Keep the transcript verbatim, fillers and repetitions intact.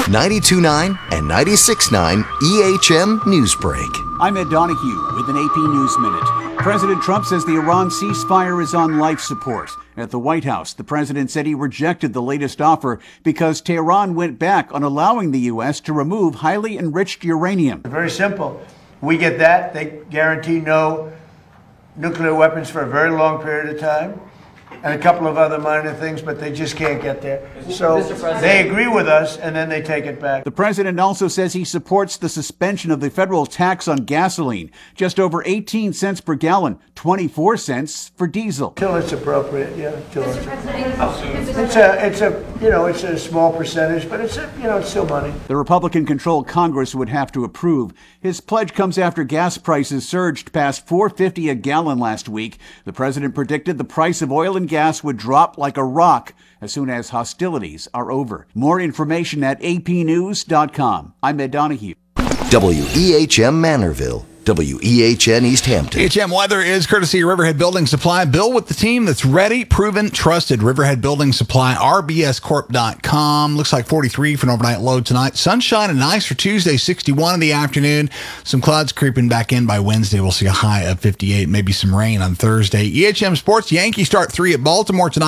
ninety-two point nine and ninety-six point nine E H M Newsbreak. I'm Ed Donahue with an A P News Minute. President Trump says the Iran ceasefire is on life support. At the White House, the president said he rejected the latest offer because Tehran went back on allowing the U S to remove highly enriched uranium. Very simple. We get that. They guarantee no nuclear weapons for a very long period of time, and a couple of other minor things, but they just can't get there. So they agree with us, and then they take it back. The president also says he supports the suspension of the federal tax on gasoline, just over eighteen cents per gallon, twenty-four cents for diesel. Till it's appropriate, yeah. Till it's, it's a, it's a, you know, it's a small percentage, but it's a, you know, it's still money. The Republican-controlled Congress would have to approve. His pledge comes after gas prices surged past four dollars and fifty cents a gallon last week. The president predicted the price of oil and gas would drop like a rock as soon as hostilities are over. More information at A P news dot com. I'm Ed Donahue. W E H M Manorville. W E H N East Hampton. E H M weather is courtesy of Riverhead Building Supply. Build with the team that's ready, proven, trusted. Riverhead Building Supply, R B S corp dot com. Looks like forty-three for an overnight low tonight. Sunshine and nice for Tuesday, sixty-one in the afternoon. Some clouds creeping back in by Wednesday. We'll see a high of fifty-eight, maybe some rain on Thursday. E H M Sports, Yankees start three at Baltimore tonight.